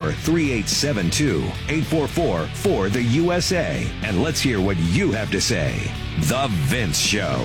844-3872-844-4the-USA. And let's hear what you have to say. The Vince Show.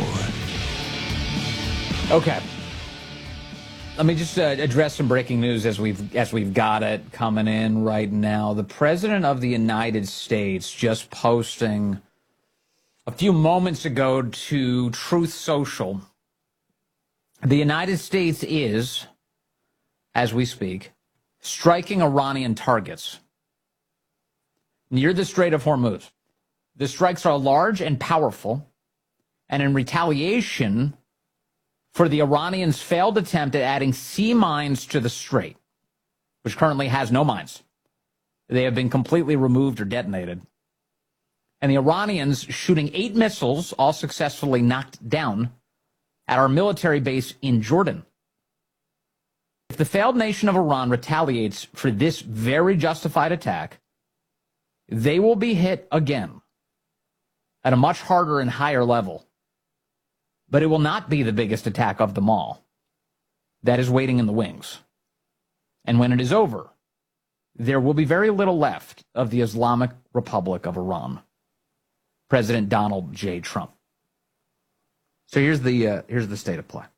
Okay. Let me just address some breaking news as we've got it coming in right now. The President of the United States just posting a few moments ago to Truth Social. The United States is, as we speak, striking Iranian targets near the Strait of Hormuz. The strikes are large and powerful, and in retaliation for the Iranians' failed attempt at adding sea mines to the strait, which currently has no mines. They have been completely removed or detonated. And the Iranians shooting 8 missiles, all successfully knocked down, at our military base in Jordan. If the failed nation of Iran retaliates for this very justified attack, they will be hit again at a much harder and higher level. But it will not be the biggest attack of them all. That is waiting in the wings. And when it is over, there will be very little left of the Islamic Republic of Iran. President Donald J. Trump. So here's the state of play.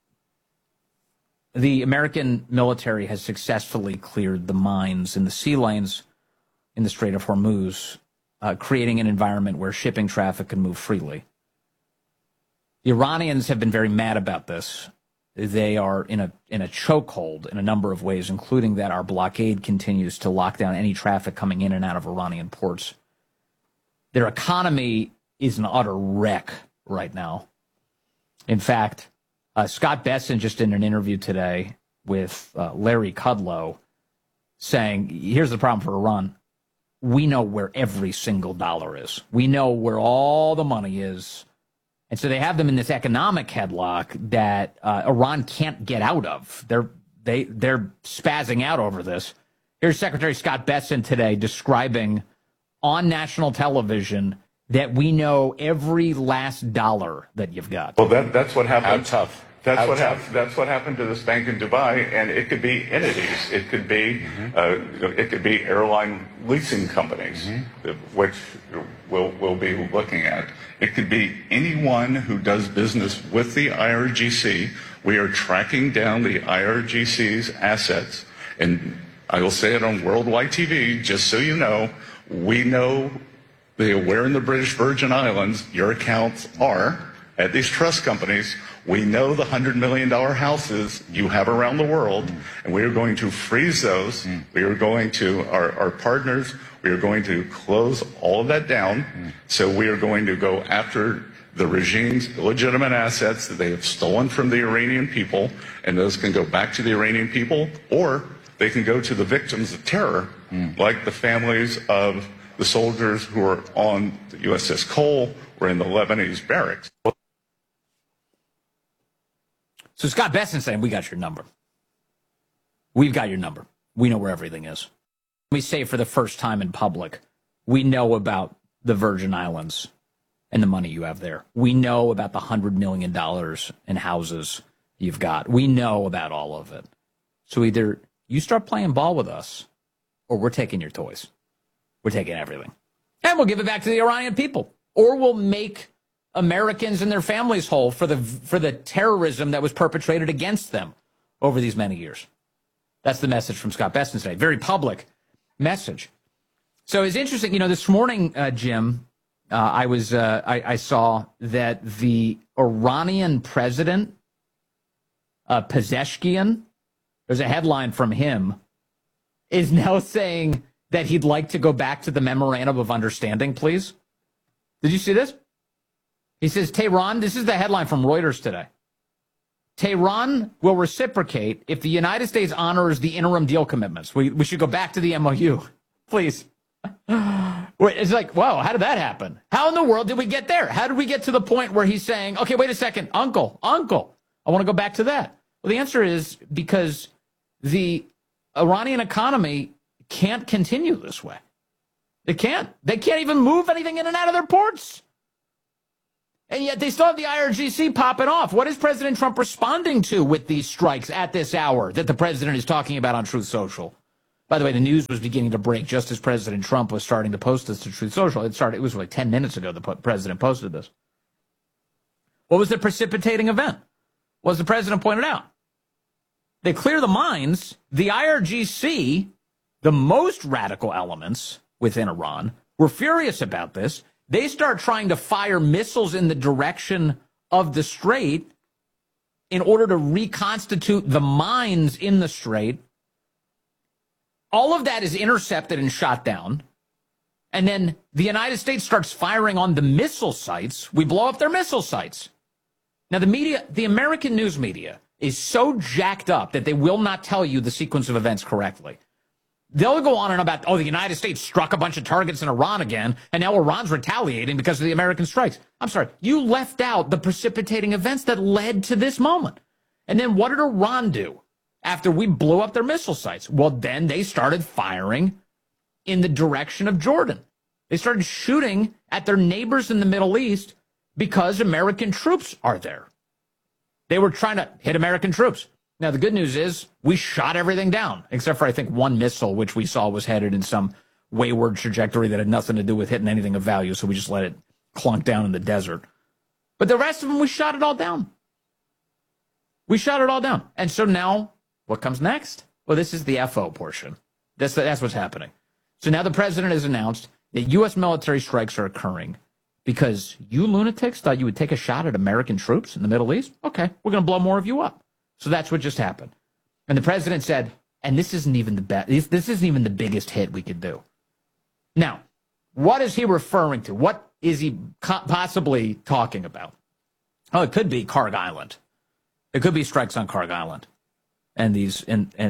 The American military has successfully cleared the mines in the sea lanes in the Strait of Hormuz, creating an environment where shipping traffic can move freely. The Iranians have been very mad about this. They are in a chokehold in a number of ways, including that our blockade continues to lock down any traffic coming in and out of Iranian ports. Their economy is an utter wreck right now. In fact, Scott Bessent just in an interview today with Larry Kudlow saying, here's the problem for Iran. We know where every single dollar is. We know where all the money is. And so they have them in this economic headlock that Iran can't get out of. They're spazzing out over this. Here's Secretary Scott Bessent today describing on national television that we know every last dollar that you've got. Well, that's what happened. How tough. That's what happened to this bank in Dubai, and it could be entities. It could be it could be airline leasing companies, which we'll be looking at. It could be anyone who does business with the IRGC. We are tracking down the IRGC's assets, and I will say it on worldwide TV, just so you know. We know where in the British Virgin Islands your accounts are at these trust companies. We know the $100 million houses you have around the world, and we are going to freeze those. We are going to, our partners, we are going to close all of that down. So we are going to go after the regime's illegitimate assets that they have stolen from the Iranian people, and those can go back to the Iranian people, or they can go to the victims of terror, like the families of the soldiers who are on the USS Cole or in the Lebanese barracks. So Scott Bessent saying, we got your number. We've got your number. We know where everything is. We say for the first time in public, we know about the Virgin Islands and the money you have there. We know about the $100 million in houses you've got. We know about all of it. So either you start playing ball with us, or we're taking your toys. We're taking everything. And we'll give it back to the Iranian people. Or we'll make Americans and their families whole for the terrorism that was perpetrated against them over these many years. That's the message from Scott Bessent today. Very public message. So it's interesting, this morning, Jim, I saw that the Iranian president, Pezeshkian, there's a headline from him, is now saying that he'd like to go back to the memorandum of understanding, please. Did you see this? He says, Tehran, this is the headline from Reuters today. Tehran will reciprocate if the United States honors the interim deal commitments. We should go back to the MOU, please. It's like, whoa, how did that happen? How in the world did we get there? How did we get to the point where he's saying, okay, wait a second, uncle, I want to go back to that? Well, the answer is because the Iranian economy can't continue this way. They can't. They can't even move anything in and out of their ports. And yet they still have the IRGC popping off. What is President Trump responding to with these strikes at this hour that the president is talking about on Truth Social? By the way, the news was beginning to break just as President Trump was starting to post this to Truth Social. It was like 10 minutes ago the president posted this. What was the precipitating event? Well, as the president pointed out, they clear the minds. The IRGC, the most radical elements within Iran, were furious about this. They start trying to fire missiles in the direction of the Strait in order to reconstitute the mines in the Strait. All of that is intercepted and shot down. And then the United States starts firing on the missile sites. We blow up their missile sites. Now, the American news media is so jacked up that they will not tell you the sequence of events correctly. They'll go on and about, the United States struck a bunch of targets in Iran again, and now Iran's retaliating because of the American strikes. I'm sorry, you left out the precipitating events that led to this moment. And then what did Iran do after we blew up their missile sites? Well, then they started firing in the direction of Jordan. They started shooting at their neighbors in the Middle East because American troops are there. They were trying to hit American troops. Now, the good news is we shot everything down, except for, I think, one missile, which we saw was headed in some wayward trajectory that had nothing to do with hitting anything of value, so we just let it clunk down in the desert. But the rest of them, we shot it all down. We shot it all down. And so now, what comes next? Well, this is the FO portion. That's what's happening. So now the president has announced that U.S. military strikes are occurring because you lunatics thought you would take a shot at American troops in the Middle East? Okay, we're going to blow more of you up. So that's what just happened. And the president said, and this isn't even this isn't even the biggest hit we could do. Now, what is he referring to? What is he possibly talking about? Oh, it could be Karg Island. It could be strikes on Karg Island and these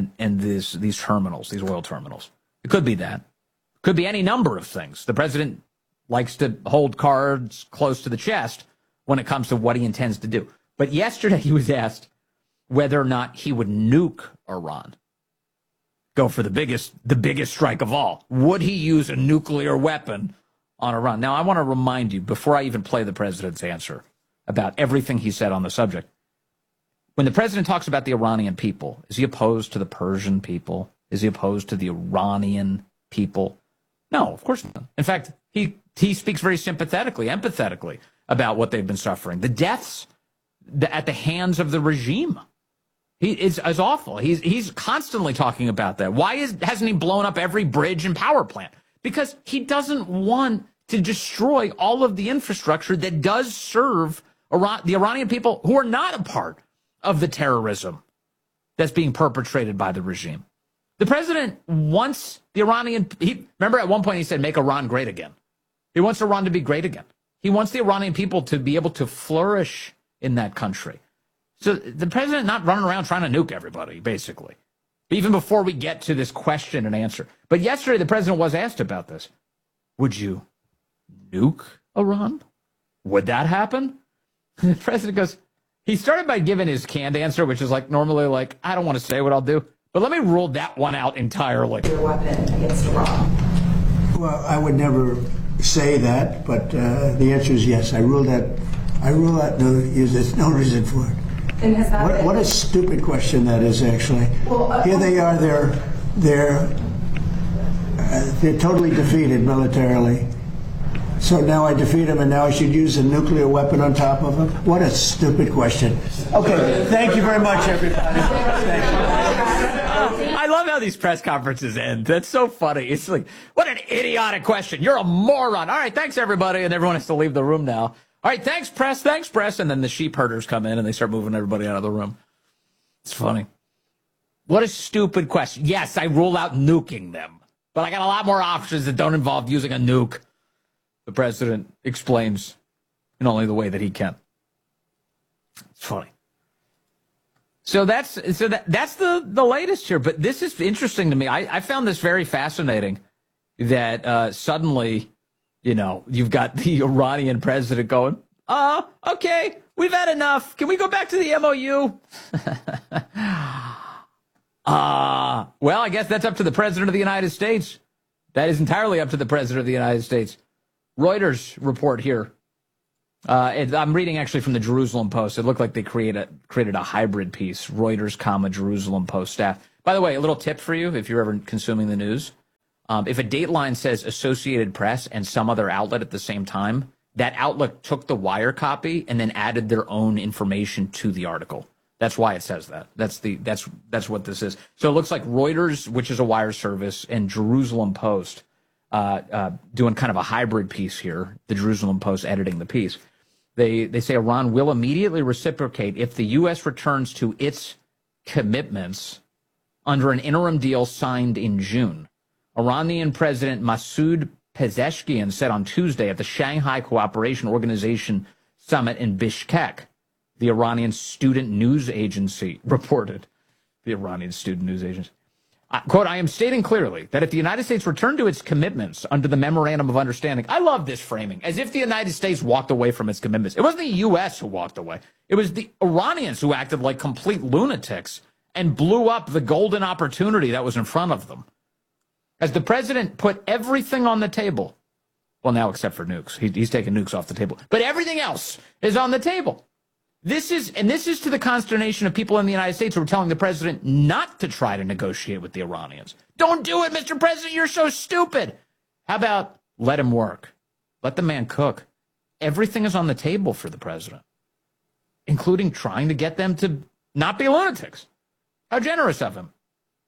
terminals, these oil terminals. It could be that. It could be any number of things. The president likes to hold cards close to the chest when it comes to what he intends to do. But yesterday he was asked whether or not he would nuke Iran. Go for the biggest strike of all. Would he use a nuclear weapon on Iran? Now, I want to remind you, before I even play the president's answer about everything he said on the subject, when the president talks about the Iranian people, is he opposed to the Persian people? Is he opposed to the Iranian people? No, of course not. In fact, he speaks very sympathetically, empathetically about what they've been suffering. The deaths at the hands of the regime. It's awful. He's constantly talking about that. Why hasn't he blown up every bridge and power plant? Because he doesn't want to destroy all of the infrastructure that does serve the Iranian people who are not a part of the terrorism that's being perpetrated by the regime. The president wants the remember at one point he said, make Iran great again. He wants Iran to be great again. He wants the Iranian people to be able to flourish in that country. So the president not running around trying to nuke everybody, basically. Even before we get to this question and answer. But yesterday the president was asked about this. Would you nuke Iran? Would that happen? And the president goes, he started by giving his canned answer, which is like normally like, I don't want to say what I'll do. But let me rule that one out entirely. Your weapon against Iran. Well, I would never say that, but the answer is yes. I rule that. No, there's no reason for it. And has that What a stupid question that is, actually. Well, here they are. They're totally defeated militarily. So now I defeat them, and now I should use a nuclear weapon on top of them? What a stupid question. Okay, thank you very much, everybody. Thank you. I love how these press conferences end. That's so funny. It's like, what an idiotic question. You're a moron. All right, thanks, everybody. And everyone has to leave the room now. All right, thanks, press. Thanks, press. And then the sheep herders come in, and they start moving everybody out of the room. It's funny. What a stupid question. Yes, I rule out nuking them. But I got a lot more options that don't involve using a nuke. The president explains in only the way that he can. It's funny. So that's the latest here. But this is interesting to me. I found this very fascinating that suddenly, you've got the Iranian president going, okay, we've had enough. Can we go back to the MOU? Well, I guess that's up to the president of the United States. That is entirely up to the president of the United States. Reuters report here. I'm reading actually from the Jerusalem Post. It looked like they created a hybrid piece. Reuters, Jerusalem Post staff. By the way, a little tip for you if you're ever consuming the news. If a Dateline says Associated Press and some other outlet at the same time, that outlet took the wire copy and then added their own information to the article. That's why it says that. That's what this is. So it looks like Reuters, which is a wire service, and Jerusalem Post doing kind of a hybrid piece here. The Jerusalem Post editing the piece. They say Iran will immediately reciprocate if the U.S. returns to its commitments under an interim deal signed in June. Iranian President Masoud Pezeshkian said on Tuesday at the Shanghai Cooperation Organization Summit in Bishkek, the Iranian Student News Agency reported. The Iranian Student News Agency. Quote, I am stating clearly that if the United States returned to its commitments under the Memorandum of Understanding, I love this framing, as if the United States walked away from its commitments. It wasn't the U.S. who walked away. It was the Iranians who acted like complete lunatics and blew up the golden opportunity that was in front of them. As the president put everything on the table, well, now except for nukes. He's taking nukes off the table. But everything else is on the table. This is to the consternation of people in the United States who are telling the president not to try to negotiate with the Iranians. Don't do it, Mr. President. You're so stupid. How about let him work? Let the man cook. Everything is on the table for the president, including trying to get them to not be lunatics. How generous of him.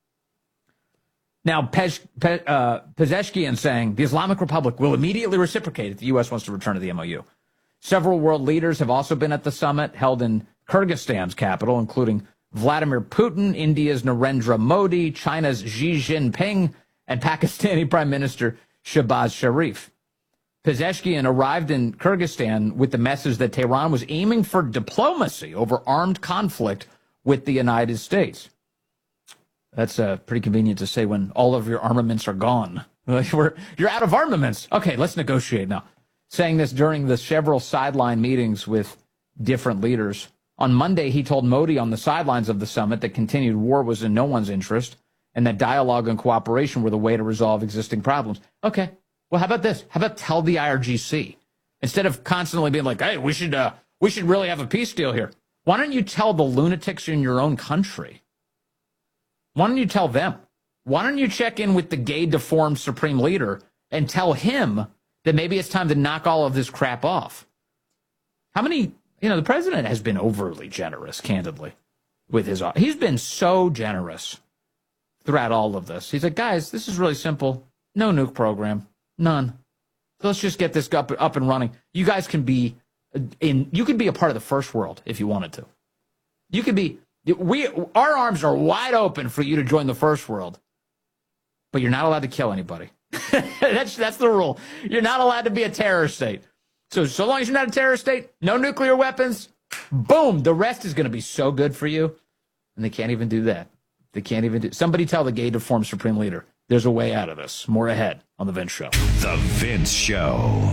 Now, Pezeshkian saying the Islamic Republic will immediately reciprocate if the U.S. wants to return to the MOU. Several world leaders have also been at the summit held in Kyrgyzstan's capital, including Vladimir Putin, India's Narendra Modi, China's Xi Jinping, and Pakistani Prime Minister Shehbaz Sharif. Pezeshkian arrived in Kyrgyzstan with the message that Tehran was aiming for diplomacy over armed conflict with the United States. That's pretty convenient to say when all of your armaments are gone. You're out of armaments. Okay, let's negotiate now. Saying this during the several sideline meetings with different leaders. On Monday, he told Modi on the sidelines of the summit that continued war was in no one's interest and that dialogue and cooperation were the way to resolve existing problems. Okay, well, how about this? How about tell the IRGC? Instead of constantly being like, hey, we should really have a peace deal here. Why don't you tell the lunatics in your own country? Why don't you tell them? Why don't you check in with the gay, deformed supreme leader and tell him that maybe it's time to knock all of this crap off? How many, the president has been overly generous, candidly, with he's been so generous throughout all of this. He's like, guys, this is really simple. No nuke program. None. So let's just get this up and running. You guys can be a part of the first world if you wanted to. You could be, our arms are wide open for you to join the first world, but you're not allowed to kill anybody. That's the rule. You're not allowed to be a terror state. So long as you're not a terror state, no nuclear weapons, boom, the rest is going to be so good for you. And they can't even do that. They can't even do. Somebody tell the gay deformed supreme leader there's a way out of this. More ahead on The Vince Show. The Vince Show.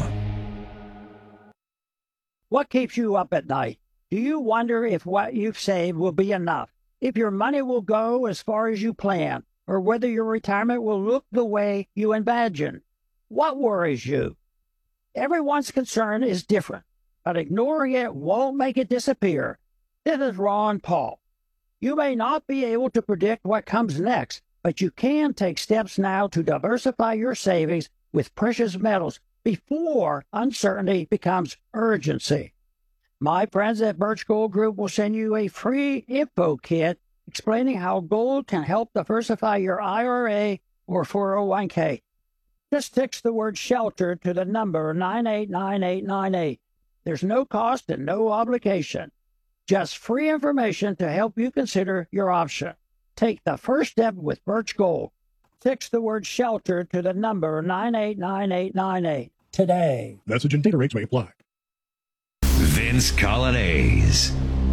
What keeps you up at night? Do you wonder if what you've saved will be enough? If your money will go as far as you plan? Or whether your retirement will look the way you imagine? What worries you? Everyone's concern is different, but ignoring it won't make it disappear. This is Ron Paul. You may not be able to predict what comes next, but you can take steps now to diversify your savings with precious metals before uncertainty becomes urgency. My friends at Birch Gold Group will send you a free info kit explaining how gold can help diversify your IRA or 401k. Just text the word SHELTER to the number 989898. There's no cost and no obligation. Just free information to help you consider your option. Take the first step with Birch Gold. Text the word SHELTER to the number 989898 today. Message and data rates may apply. Vince Coglianese.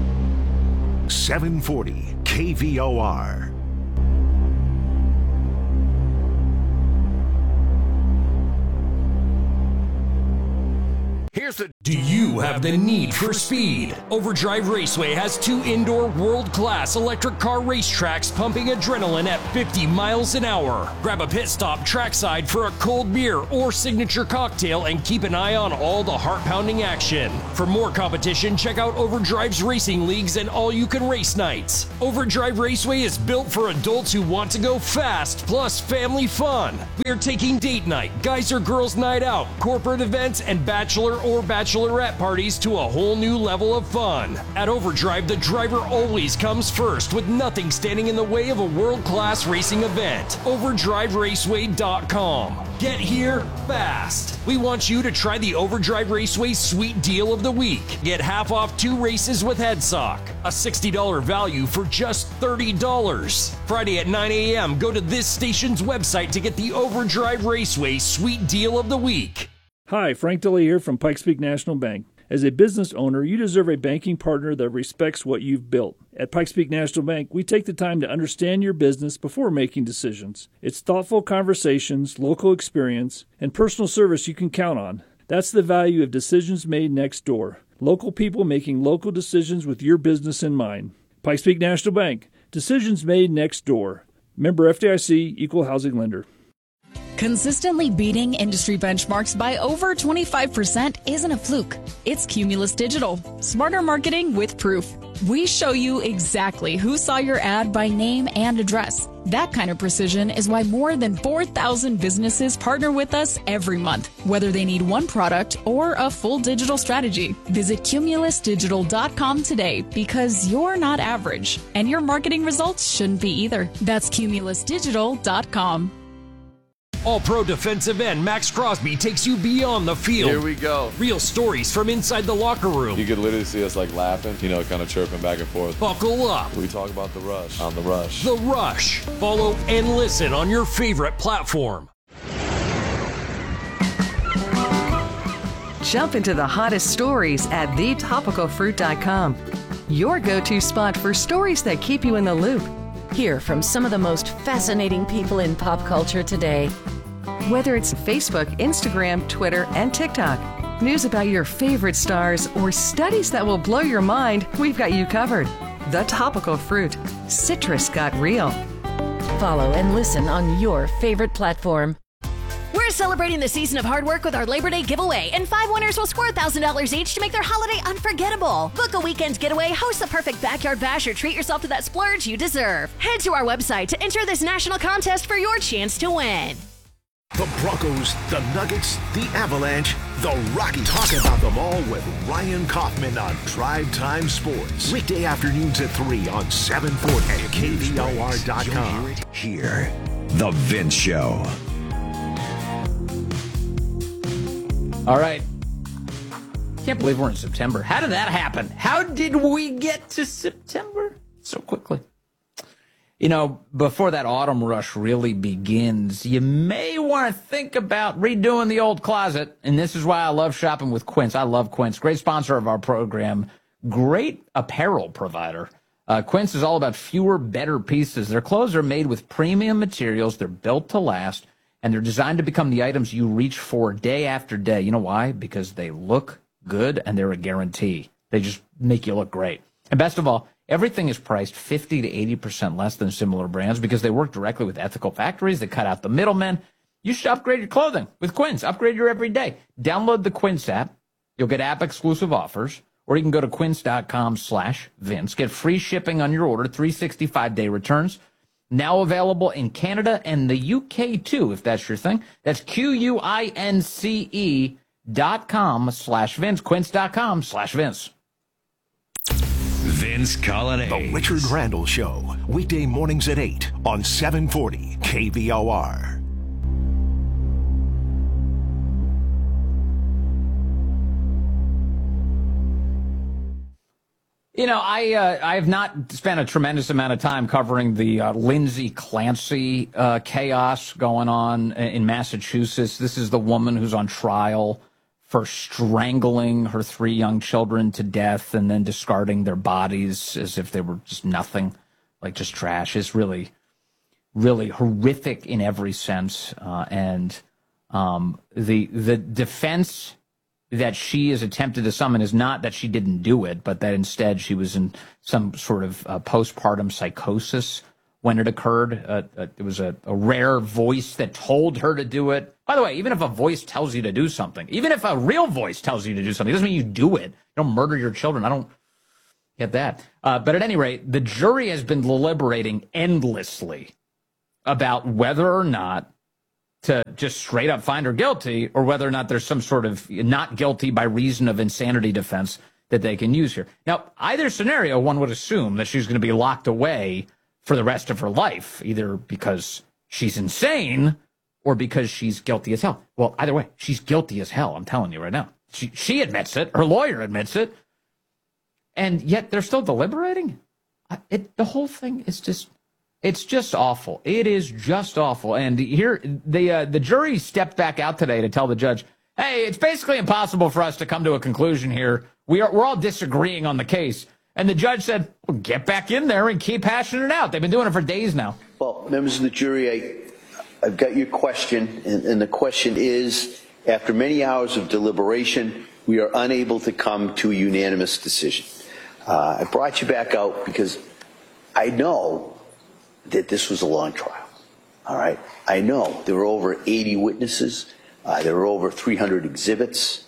740 KVOR. Here's the... Do you have the need for speed? Overdrive Raceway has 2 indoor world-class electric car racetracks pumping adrenaline at 50 miles an hour. Grab a pit stop trackside for a cold beer or signature cocktail and keep an eye on all the heart-pounding action. For more competition, check out Overdrive's racing leagues and all-you-can race nights. Overdrive Raceway is built for adults who want to go fast, plus family fun. We are taking date night, guys or girls night out, corporate events, and bachelor or bachelorette parties to a whole new level of fun. At Overdrive, the driver always comes first, with nothing standing in the way of a world-class racing event. OverdriveRaceway.com. Get here fast. We want you to try the Overdrive Raceway Sweet Deal of the Week. Get half off 2 races with HeadSock. A $60 value for just $30. Friday at 9 a.m., go to this station's website to get the Overdrive Raceway Sweet Deal of the Week. Hi, Frank Dilly here from Pikes Peak National Bank. As a business owner, you deserve a banking partner that respects what you've built. At Pikes Peak National Bank, we take the time to understand your business before making decisions. It's thoughtful conversations, local experience, and personal service you can count on. That's the value of decisions made next door. Local people making local decisions with your business in mind. Pikes Peak National Bank. Decisions made next door. Member FDIC, Equal Housing Lender. Consistently beating industry benchmarks by over 25% isn't a fluke. It's Cumulus Digital. Smarter marketing with proof. We show you exactly who saw your ad by name and address. That kind of precision is why more than 4,000 businesses partner with us every month, whether they need one product or a full digital strategy. Visit cumulusdigital.com today, because you're not average, and your marketing results shouldn't be either. That's cumulusdigital.com. All-Pro defensive end Max Crosby takes you beyond the field. Here we go. Real stories from inside the locker room. You could literally see us like laughing, kind of chirping back and forth. Buckle up. We talk about The Rush on The Rush. The Rush. Follow and listen on your favorite platform. Jump into the hottest stories at thetopicalfruit.com. Your go-to spot for stories that keep you in the loop. Hear from some of the most fascinating people in pop culture today. Whether it's Facebook, Instagram, Twitter, and TikTok, news about your favorite stars, or studies that will blow your mind, we've got you covered. The Topical Fruit. Citrus got real. Follow and listen on your favorite platform. We're celebrating the season of hard work with our Labor Day giveaway, and 5 winners will score $1,000 each to make their holiday unforgettable. Book a weekend getaway, host the perfect backyard bash, or treat yourself to that splurge you deserve. Head to our website to enter this national contest for your chance to win. The Broncos, the Nuggets, the Avalanche, the Rockies. Talk about them all with Ryan Kaufman on Drive Time Sports. Weekday afternoons at 3 on 740 and KVOR.com. You'll hear it here. The Vince Show. All right. Can't believe we're in September. How did that happen? How did we get to September so quickly? Before that autumn rush really begins, you may want to think about redoing the old closet. And this is why I love shopping with Quince. I love Quince. Great sponsor of our program. Great apparel provider. Quince is all about fewer, better pieces. Their clothes are made with premium materials. They're built to last. And they're designed to become the items you reach for day after day. You know why? Because they look good and they're a guarantee. They just make you look great. And best of all, everything is priced 50 to 80% less than similar brands because they work directly with ethical factories that cut out the middlemen. You should upgrade your clothing with Quince. Upgrade your everyday. Download the Quince app. You'll get app-exclusive offers. Or you can go to quince.com/Vince. Get free shipping on your order, 365-day returns. Now available in Canada and the UK, too, if that's your thing. That's QUINCE.com/Vince. Quince.com/Vince. Vince Colonnade. The Richard Randall Show. Weekday mornings at 8 on 740 KVOR. I have not spent a tremendous amount of time covering the Lindsay Clancy chaos going on in Massachusetts. This is the woman who's on trial for strangling her 3 young children to death and then discarding their bodies as if they were just nothing, like just trash. It's really, really horrific in every sense. And the defense that she is attempted to summon is not that she didn't do it, but that instead she was in some sort of postpartum psychosis when it occurred. It was a rare voice that told her to do it. By the way, even if a voice tells you to do something, even if a real voice tells you to do something, it doesn't mean you do it. You don't murder your children. I don't get that. But at any rate, the jury has been deliberating endlessly about whether or not to just straight up find her guilty or whether or not there's some sort of not guilty by reason of insanity defense that they can use here. Now, either scenario, one would assume that she's going to be locked away for the rest of her life, either because she's insane or because she's guilty as hell. Well, either way, she's guilty as hell, I'm telling you right now. She admits it. Her lawyer admits it. And yet they're still deliberating? The whole thing is just, it's just awful. It is just awful. And here, the jury stepped back out today to tell the judge, hey, it's basically impossible for us to come to a conclusion here. We're all disagreeing on the case. And the judge said, well, get back in there and keep hashing it out. They've been doing it for days now. Well, members of the jury, I've got your question, and the question is, after many hours of deliberation, we are unable to come to a unanimous decision. I brought you back out because I know that this was a long trial, all right? I know there were over 80 witnesses. There were over 300 exhibits.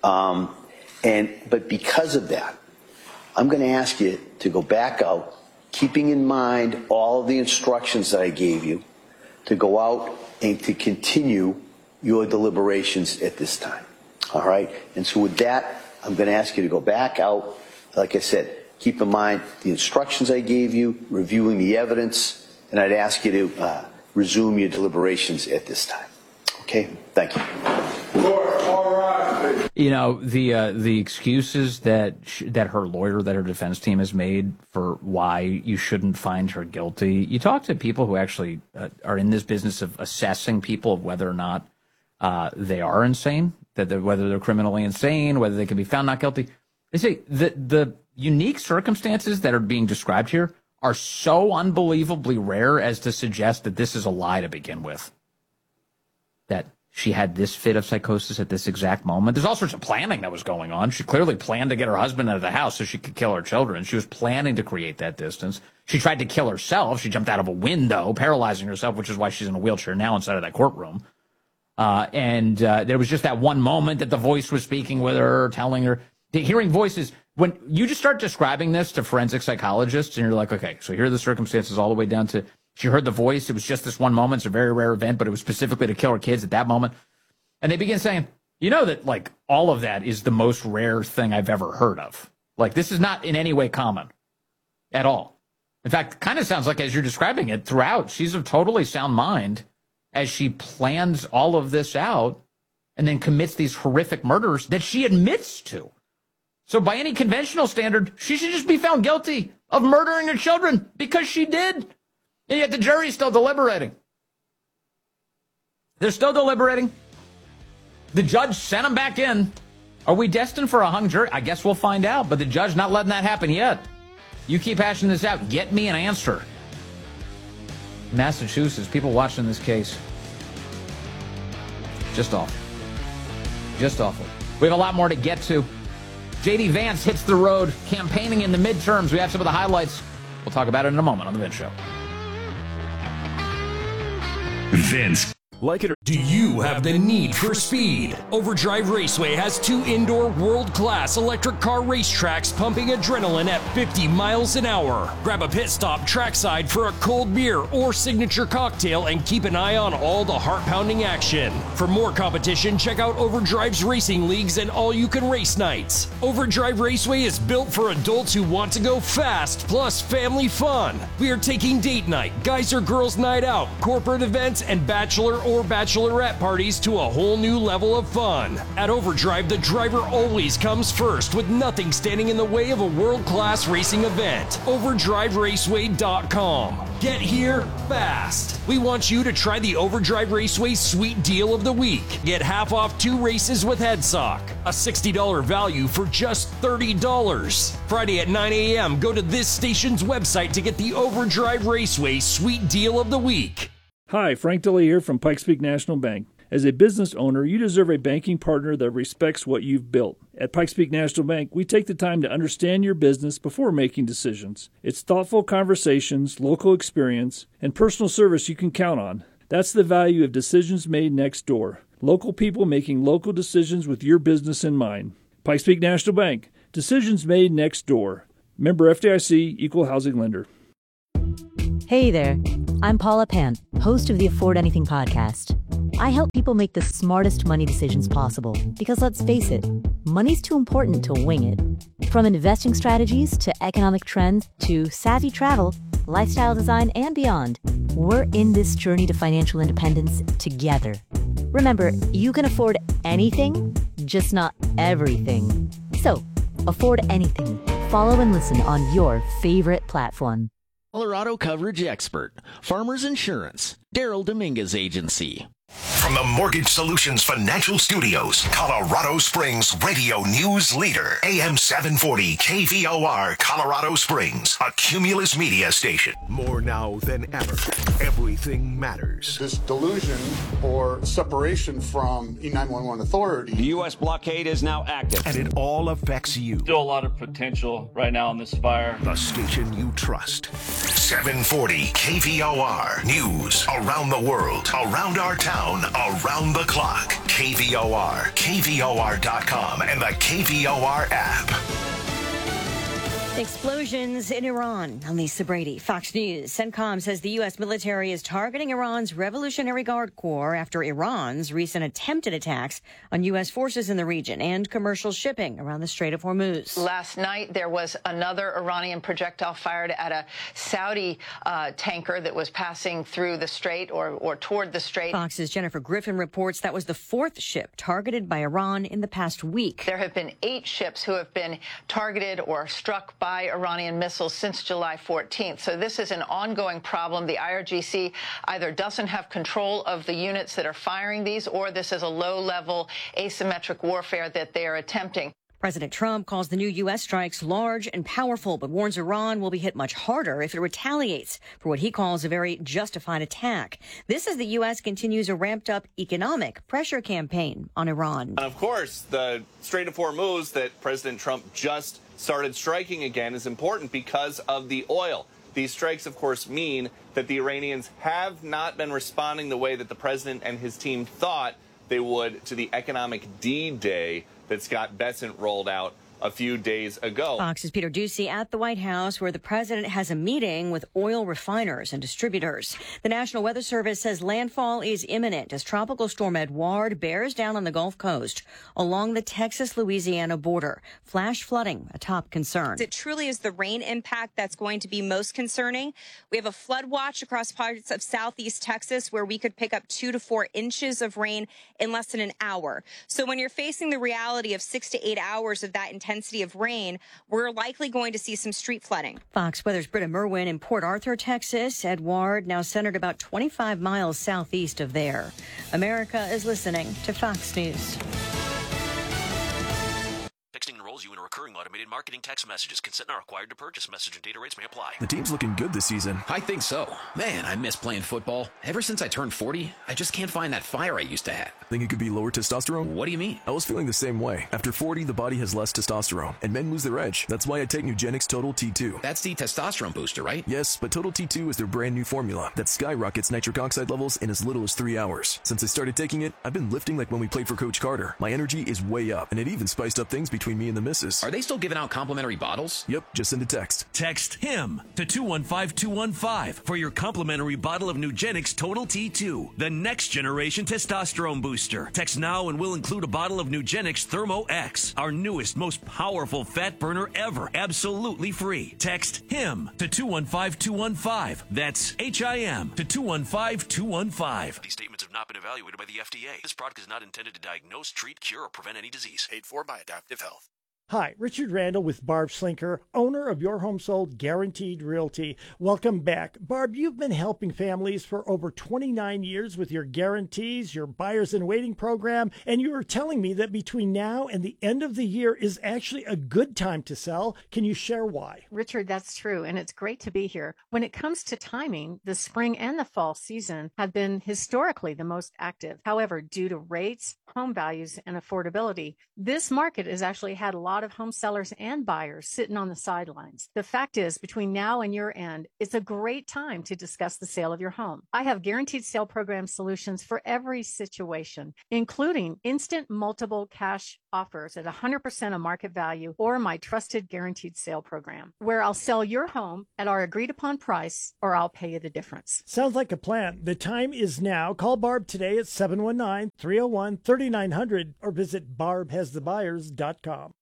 But because of that, I'm going to ask you to go back out, keeping in mind all of the instructions that I gave you, to go out and to continue your deliberations at this time, all right? And so with that, I'm going to ask you to go back out. Like I said, keep in mind the instructions I gave you, reviewing the evidence, and I'd ask you to resume your deliberations at this time. Okay? Thank you. You know, the excuses that her lawyer, that her defense team has made for why you shouldn't find her guilty. You talk to people who actually are in this business of assessing people of whether or not they are insane, whether they're criminally insane, whether they can be found not guilty. They say the unique circumstances that are being described here are so unbelievably rare as to suggest that this is a lie to begin with. That she had this fit of psychosis at this exact moment. There's all sorts of planning that was going on. She clearly planned to get her husband out of the house so she could kill her children. She was planning to create that distance. She tried to kill herself. She jumped out of a window, paralyzing herself, which is why she's in a wheelchair now inside of that courtroom. There was just that one moment that the voice was speaking with her, telling her, hearing voices. When you just start describing this to forensic psychologists and you're like, okay, so here are the circumstances all the way down to she heard the voice. It was just this one moment. It's a very rare event, but it was specifically to kill her kids at that moment. And they begin saying, you know that, like, all of that is the most rare thing I've ever heard of. Like, this is not in any way common at all. In fact, it kind of sounds like, as you're describing it throughout, she's of totally sound mind as she plans all of this out and then commits these horrific murders that she admits to. So by any conventional standard, she should just be found guilty of murdering her children because she did. And yet the jury's still deliberating. They're still deliberating. The judge sent them back in. Are we destined for a hung jury? I guess we'll find out, but the judge not letting that happen yet. You keep hashing this out. Get me an answer. Massachusetts, people watching this case. Just awful. Just awful. We have a lot more to get to. J.D. Vance hits the road, campaigning in the midterms. We have some of the highlights. We'll talk about it in a moment on The Vince Show. Vince. Like it or do you have the need for speed? Overdrive Raceway has 2 indoor world-class electric car racetracks pumping adrenaline at 50 miles an hour. Grab a pit stop trackside for a cold beer or signature cocktail and keep an eye on all the heart-pounding action. For more competition, check out Overdrive's racing leagues and all-you-can-race nights. Overdrive Raceway is built for adults who want to go fast, plus family fun. We are taking date night, guys or girls night out, corporate events, and bachelor or bachelorette parties to a whole new level of fun. At Overdrive, the driver always comes first, with nothing standing in the way of a world-class racing event. OverdriveRaceway.com. Get here fast. We want you to try the Overdrive Raceway Sweet Deal of the Week. Get half off 2 races with HeadSock. A $60 value for just $30. Friday at 9 a.m., go to this station's website to get the Overdrive Raceway Sweet Deal of the Week. Hi, Frank Dilley here from Pikes Peak National Bank. As a business owner, you deserve a banking partner that respects what you've built. At Pikes Peak National Bank, we take the time to understand your business before making decisions. It's thoughtful conversations, local experience, and personal service you can count on. That's the value of decisions made next door. Local people making local decisions with your business in mind. Pikes Peak National Bank. Decisions made next door. Member FDIC, Equal Housing Lender. Hey there. I'm Paula Pant, host of the Afford Anything podcast. I help people make the smartest money decisions possible because, let's face it, money's too important to wing it. From investing strategies to economic trends to savvy travel, lifestyle design, and beyond, we're in this journey to financial independence together. Remember, you can afford anything, just not everything. So, afford anything. Follow and listen on your favorite platform. Colorado Coverage Expert, Farmers Insurance, Daryl Dominguez Agency. From the Mortgage Solutions Financial Studios, Colorado Springs radio news leader, AM 740 KVOR, Colorado Springs, a Cumulus media station. More now than ever, everything matters. This delusion or separation from E911 authority. The U.S. blockade is now active. And it all affects you. Still a lot of potential right now in this fire. The station you trust. 740 KVOR. News around the world, around our town, around the clock. KVOR, KVOR.com, and the KVOR app. Explosions in Iran. I'm Lisa Brady, Fox News. CENTCOM says the U.S. military is targeting Iran's Revolutionary Guard Corps after Iran's recent attempted attacks on U.S. forces in the region and commercial shipping around the Strait of Hormuz. Last night, there was another Iranian projectile fired at a Saudi tanker that was passing through the strait or toward the strait. Fox's Jennifer Griffin reports that was the fourth ship targeted by Iran in the past week. There have been 8 ships who have been targeted or struck by Iranian missiles since July 14th. So this is an ongoing problem. The IRGC either doesn't have control of the units that are firing these, or this is a low-level asymmetric warfare that they are attempting. President Trump calls the new U.S. strikes large and powerful, but warns Iran will be hit much harder if it retaliates for what he calls a very justified attack. This as the U.S. continues a ramped-up economic pressure campaign on Iran. And of course, the Strait of Hormuz that President Trump just started striking again is important because of the oil. These strikes, of course, mean that the Iranians have not been responding the way that the president and his team thought they would to the economic D-Day that Scott Bessent rolled out a few days ago. Fox's Peter Doocy at the White House, where the president has a meeting with oil refiners and distributors. The National Weather Service says landfall is imminent as Tropical Storm Edouard bears down on the Gulf Coast along the Texas-Louisiana border. Flash flooding, a top concern. It truly is the rain impact that's going to be most concerning. We have a flood watch across parts of southeast Texas where we could pick up 2 to 4 inches of rain in less than an hour. So when you're facing the reality of 6 to 8 hours of that intensity of rain, we're likely going to see some street flooding. Fox Weather's Britta Merwin in Port Arthur, Texas. Edouard now centered about 25 miles southeast of there. America is listening to Fox News. Texting enrolls you in a recurring automated marketing text messages. Consent not required to purchase. Message and data rates may apply. The team's looking good this season. I think so. Man, I miss playing football. Ever since I turned 40, I just can't find that fire I used to have. Think it could be lower testosterone? What do you mean? I was feeling the same way. After 40, the body has less testosterone, and men lose their edge. That's why I take Nugenix Total T2. That's the testosterone booster, right? Yes, but Total T2 is their brand new formula that skyrockets nitric oxide levels in as little as 3 hours. Since I started taking it, I've been lifting like when we played for Coach Carter. My energy is way up, and it even spiced up things between me and the missus. Are they still giving out complimentary bottles? Yep, just send a text. Text HIM to 215-215 for your complimentary bottle of Nugenix Total T2, the next generation testosterone booster. Text now and we'll include a bottle of Nugenix Thermo X, our newest, most powerful fat burner ever, absolutely free. Text HIM to 215-215. That's HIM to 215-215. These statements have not been evaluated by the FDA. This product is not intended to diagnose, treat, cure, or prevent any disease. Paid for by Adaptive Health. Hi, Richard Randall with Barb Slinker, owner of Your Home Sold Guaranteed Realty. Welcome back. Barb, you've been helping families for over 29 years with your guarantees, your buyers in waiting program, and you were telling me that between now and the end of the year is actually a good time to sell. Can you share why? Richard, that's true, and it's great to be here. When it comes to timing, the spring and the fall season have been historically the most active. However, due to rates, home values, and affordability, this market has actually had a lot of home sellers and buyers sitting on the sidelines. The fact is, between now and year end, it's a great time to discuss the sale of your home. I have guaranteed sale program solutions for every situation, including instant multiple cash offers at 100% of market value or my trusted guaranteed sale program, where I'll sell your home at our agreed upon price or I'll pay you the difference. Sounds like a plan. The time is now. Call Barb today at 719-301-3900 or visit barbhasthebuyers.com.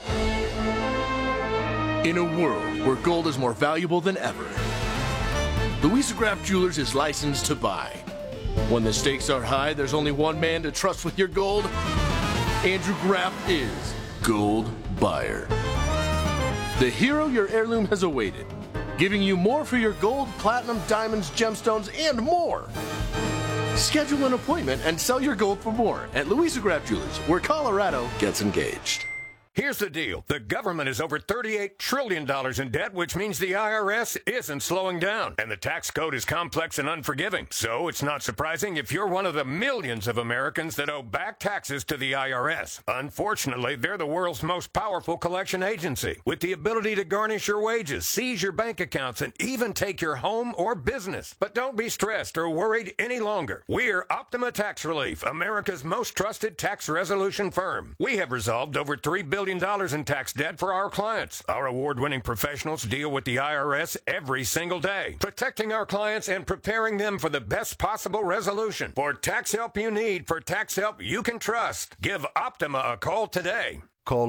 In a world where gold is more valuable than ever, Louisa Graff Jewelers is licensed to buy. When the stakes are high, there's only one man to trust with your gold. Andrew Graff is Gold Buyer. The hero your heirloom has awaited, giving you more for your gold, platinum, diamonds, gemstones, and more. Schedule an appointment and sell your gold for more at Louisa Graff Jewelers, where Colorado gets engaged. Here's the deal. The government is over $38 trillion in debt, which means the IRS isn't slowing down. And the tax code is complex and unforgiving. So it's not surprising if you're one of the millions of Americans that owe back taxes to the IRS. Unfortunately, they're the world's most powerful collection agency, with the ability to garnish your wages, seize your bank accounts, and even take your home or business. But don't be stressed or worried any longer. We're Optima Tax Relief, America's most trusted tax resolution firm. We have resolved over $3 billion in tax debt for our clients. Our award-winning professionals deal with the IRS every single day, protecting our clients and preparing them for the best possible resolution. For tax help you need, for tax help you can trust, give Optima a call today. Call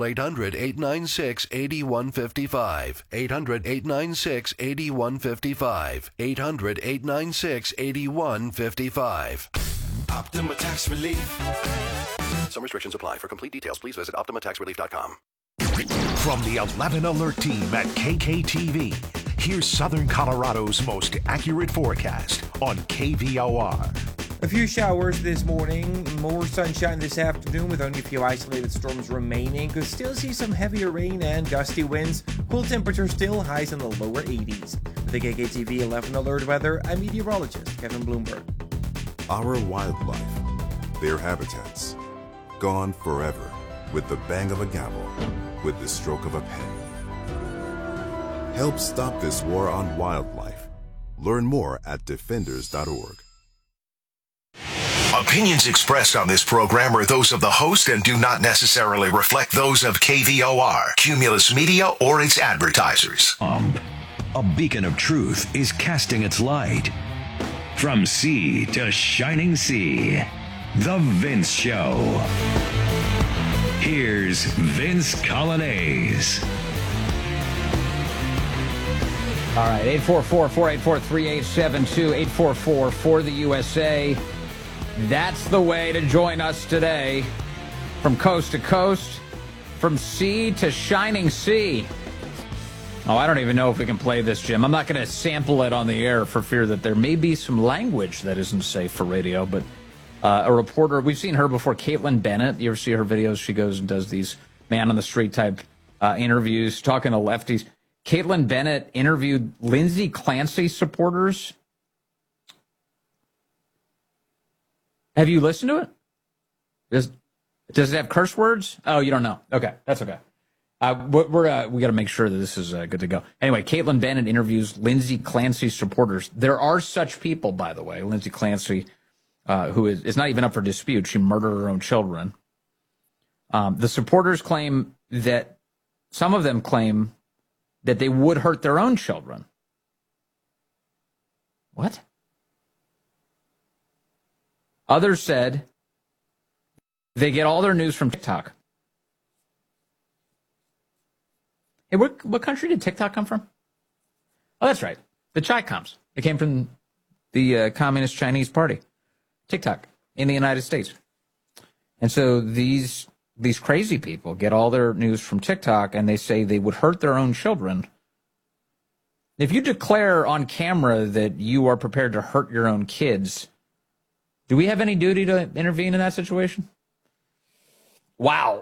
800-896-8155. 800-896-8155. 800-896-8155. Optima Tax Relief. Some restrictions apply. For complete details, please visit OptimaTaxRelief.com. From the 11 Alert team at KKTV, here's Southern Colorado's most accurate forecast on KVOR. A few showers this morning, more sunshine this afternoon with only a few isolated storms remaining. Could still see some heavier rain and gusty winds. Cool temperatures still, highs in the lower 80s. With the KKTV 11 Alert weather, I'm meteorologist Kevin Bloomberg. Our wildlife, their habitats, gone forever with the bang of a gavel, with the stroke of a pen. Help stop this war on wildlife. Learn more at defenders.org. Opinions expressed on this program are those of the host and do not necessarily reflect those of KVOR, Cumulus Media, or its advertisers. A beacon of truth is casting its light. From sea to shining sea, The Vince Show. Here's Vince Colonnese. All right, 844-484-3872, 844 for the USA. That's the way to join us today. From coast to coast, from sea to shining sea. Oh, I don't even know if we can play this, Jim. I'm not going to sample it on the air for fear that there may be some language that isn't safe for radio. But a reporter, we've seen her before, Caitlin Bennett. You ever see her videos? She goes and does these man-on-the-street type interviews, talking to lefties. Caitlin Bennett interviewed Lindsey Clancy supporters. Have you listened to it? Does it have curse words? Oh, you don't know. Okay, that's okay. We got to make sure that this is good to go. Anyway, Caitlin Bennett interviews Lindsey Clancy supporters. There are such people, by the way. Lindsey Clancy, who is not even up for dispute. She murdered her own children. The supporters claim that some of them claim that they would hurt their own children. What? Others said they get all their news from TikTok. Hey, what country did TikTok come from? Oh, that's right. The Chi-Coms. It came from the Communist Chinese Party. TikTok in the United States. And so these these crazy people get all their news from TikTok, and they say they would hurt their own children. If you declare on camera that you are prepared to hurt your own kids, do we have any duty to intervene in that situation? Wow.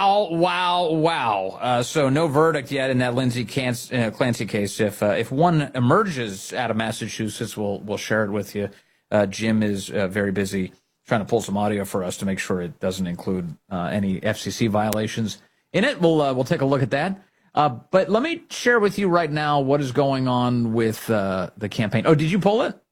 So no verdict yet in that Lindsay Clancy case. If one emerges out of Massachusetts, we'll share it with you. Jim is very busy trying to pull some audio for us to make sure it doesn't include any FCC violations in it. We'll take a look at that. But let me share with you right now what is going on with the campaign. Oh, did you pull it?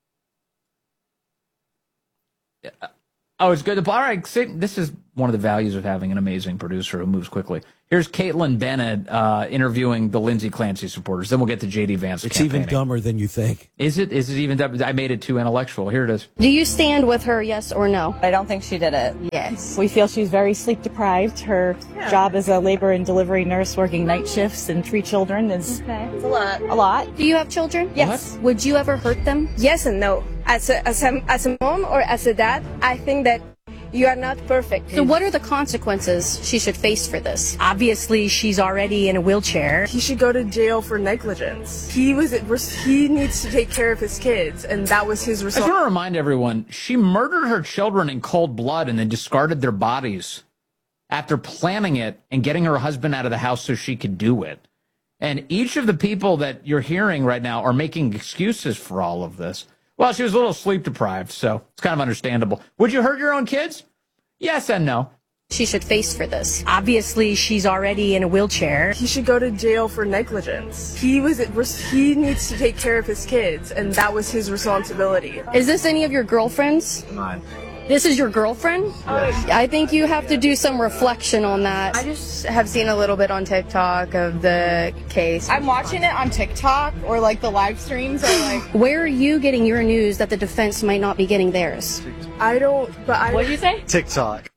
Oh, it's good. All right, this is one of the values of having an amazing producer who moves quickly. Here's Caitlin Bennett interviewing the Lindsay Clancy supporters. Then we'll get to J.D. Vance. It's even dumber than you think. Is it? Is it even dumber? I made it too intellectual. Here it is. Do you stand with her, yes or no? I don't think she did it. Yes. We feel she's very sleep deprived. Her job as a labor and delivery nurse working night shifts and 3 children is It's a lot. a lot. Do you have children? Yes. Would you ever hurt them? Yes and no. As a mom or as a dad, I think that you are not perfect. So what are the consequences she should face for this? Obviously, she's already in a wheelchair. He should go to jail for negligence. He needs to take care of his kids, and that was his I just responsibility. want to remind everyone, she murdered her children in cold blood and then discarded their bodies after planning it and getting her husband out of the house so she could do it. And each of the people that you're hearing right now are making excuses for all of this. Well, she was a little sleep deprived, so it's kind of understandable. Would you hurt your own kids? Yes and no. She should face for this. Obviously, she's already in a wheelchair. He should go to jail for negligence. He needs to take care of his kids, and that was his responsibility. Is this any of your girlfriends? Mine. This is your girlfriend? I think you have to do some reflection on that. I just have seen a little bit on TikTok of the case. I'm watching it on TikTok or like the live streams or like. Where are you getting your news that the defense might not be getting theirs? I don't, but I. What did you say? TikTok.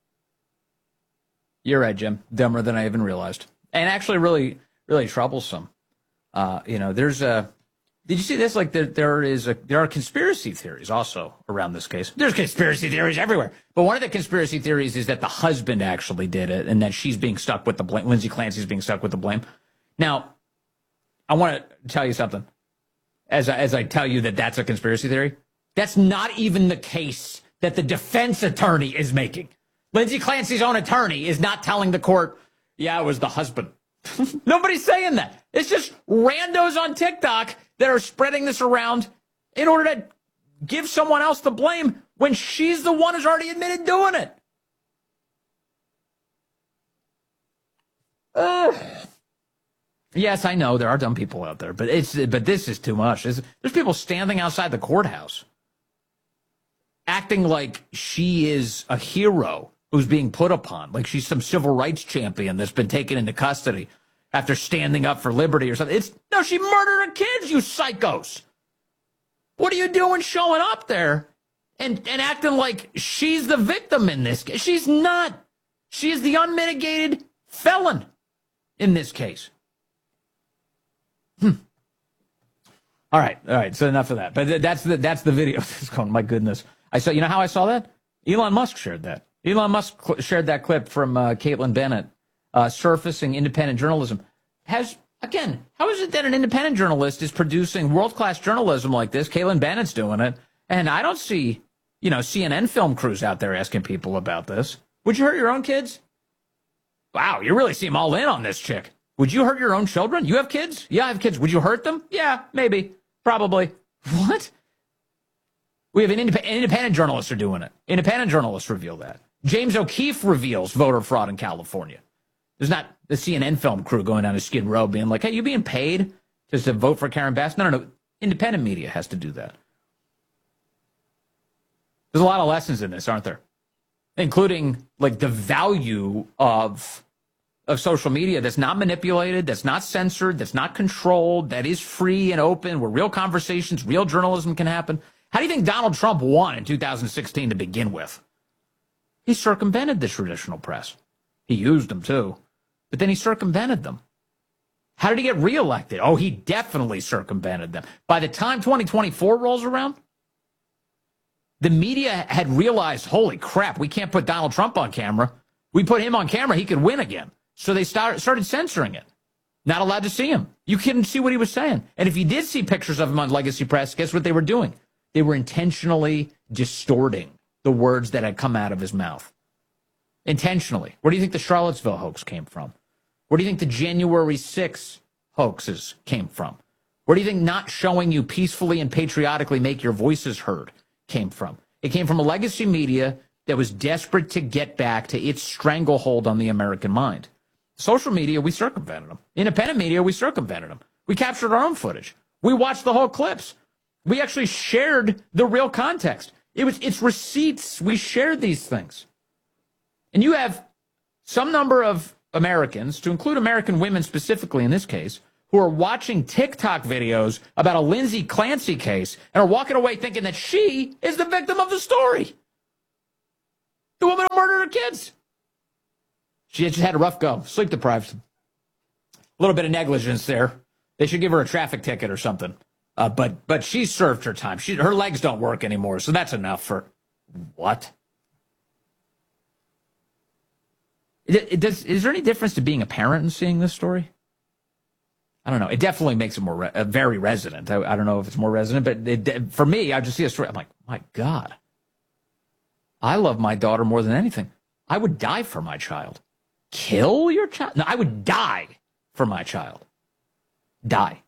You're right, Jim. Dumber than I even realized. And actually really, really troublesome. There's a... Did you see this? Like there are conspiracy theories also around this case. There's conspiracy theories everywhere. But one of the conspiracy theories is that the husband actually did it and that she's being stuck with the blame. Lindsay Clancy's being stuck with the blame. Now, I want to tell you something. As I tell you that that's a conspiracy theory, that's not even the case that the defense attorney is making. Lindsay Clancy's own attorney is not telling the court, yeah, it was the husband. Nobody's saying that. It's just randos on TikTok that are spreading this around in order to give someone else the blame when she's the one who's already admitted doing it. Yes, I know there are dumb people out there, but this is too much. There's people standing outside the courthouse acting like she is a hero who's being put upon, like she's some civil rights champion that's been taken into custody after standing up for liberty or something. No, she murdered her kids, you psychos. What are you doing showing up there and acting like she's the victim in this case? She's not. She is the unmitigated felon in this case. All right. So enough of that. But that's the video. My goodness. You know how I saw that? Elon Musk shared that. Elon Musk shared that clip from Caitlin Bennett surfacing independent journalism. How is it that an independent journalist is producing world-class journalism like this? Caitlin Bennett's doing it. And I don't see, CNN film crews out there asking people about this. Would you hurt your own kids? Wow, you really seem all in on this chick. Would you hurt your own children? You have kids? Yeah, I have kids. Would you hurt them? Yeah, maybe. Probably. What? We have an independent journalists are doing it. Independent journalists reveal that. James O'Keefe reveals voter fraud in California. There's not the CNN film crew going down to Skid Row being like, hey, you being paid just to vote for Karen Bass? No. Independent media has to do that. There's a lot of lessons in this, aren't there? Including like the value of social media that's not manipulated, that's not censored, that's not controlled, that is free and open, where real conversations, real journalism can happen. How do you think Donald Trump won in 2016 to begin with? He circumvented the traditional press. He used them too, but then he circumvented them. How did he get reelected? Oh, he definitely circumvented them. By the time 2024 rolls around, the media had realized, holy crap, we can't put Donald Trump on camera. We put him on camera, he could win again. So they started censoring it. Not allowed to see him. You couldn't see what he was saying. And if you did see pictures of him on Legacy Press, guess what they were doing? They were intentionally distorting the words that had come out of his mouth. Intentionally. Where do you think the Charlottesville hoax came from? Where do you think the January 6th hoaxes came from? Where do you think not showing you peacefully and patriotically make your voices heard came from? It came from a legacy media that was desperate to get back to its stranglehold on the American mind. Social media, we circumvented them. Independent media, we circumvented them. We captured our own footage. We watched the whole clips. We actually shared the real context. It's receipts. We shared these things. And you have some number of Americans, to include American women specifically in this case, who are watching TikTok videos about a Lindsay Clancy case and are walking away thinking that she is the victim of the story. The woman who murdered her kids. She just had a rough go. Sleep deprived. A little bit of negligence there. They should give her a traffic ticket or something. But she served her time. Her legs don't work anymore, so that's enough for... What? Is there any difference to being a parent and seeing this story? I don't know. It definitely makes it more very resonant. I don't know if it's more resonant, but for me, I just see a story. I'm like, my God. I love my daughter more than anything. I would die for my child. Kill your child? No, I would die for my child. Die.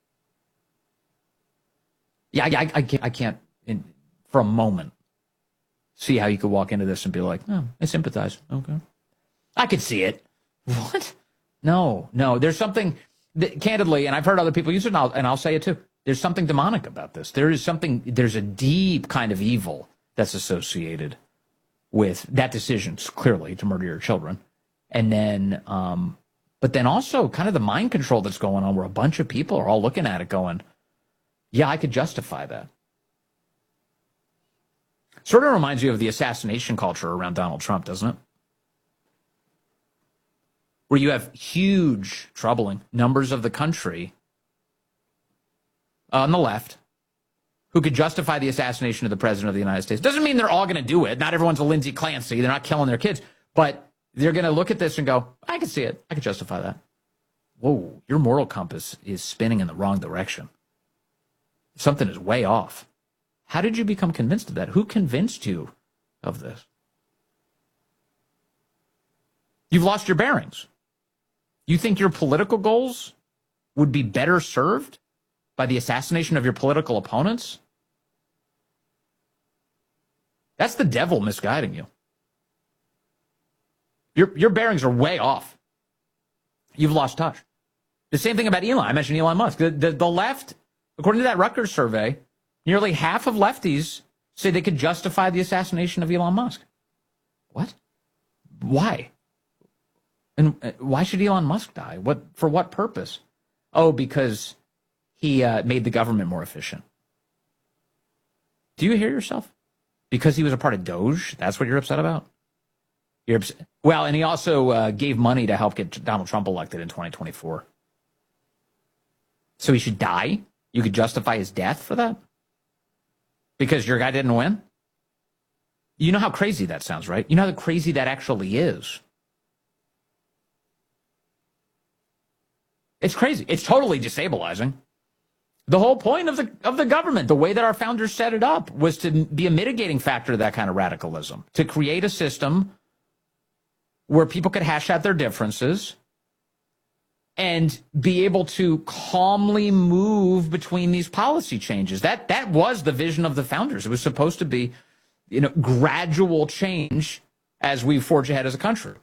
Yeah, I can't for a moment see how you could walk into this and be like, oh, I sympathize. Okay. I could see it. What? No. There's something, candidly, and I've heard other people use it, and I'll say it too. There's something demonic about this. There's a deep kind of evil that's associated with that decision, clearly, to murder your children. And then, but then also kind of the mind control that's going on where a bunch of people are all looking at it going, yeah, I could justify that. Sort of reminds you of the assassination culture around Donald Trump, doesn't it? Where you have huge, troubling numbers of the country on the left who could justify the assassination of the president of the United States. Doesn't mean they're all going to do it. Not everyone's a Lindsay Clancy. They're not killing their kids. But they're going to look at this and go, I can see it. I can justify that. Whoa, your moral compass is spinning in the wrong direction. Something is way off. How did you become convinced of that? Who convinced you of this? You've lost your bearings. You think your political goals would be better served by the assassination of your political opponents? That's the devil misguiding you. Your bearings are way off. You've lost touch. The same thing about Elon. I mentioned Elon Musk. The left, according to that Rutgers survey, nearly half of lefties say they could justify the assassination of Elon Musk. What? Why? And why should Elon Musk die? For what purpose? Oh, because he made the government more efficient. Do you hear yourself? Because he was a part of Doge? That's what you're upset about? You're upset. Well, and he also gave money to help get Donald Trump elected in 2024. So he should die? You could justify his death for that? Because your guy didn't win? You know how crazy that sounds, right? You know how crazy that actually is. It's crazy. It's totally destabilizing. The whole point of the government, the way that our founders set it up, was to be a mitigating factor to that kind of radicalism, to create a system where people could hash out their differences and be able to calmly move between these policy changes. That was the vision of the founders. It was supposed to be, gradual change as we forge ahead as a country.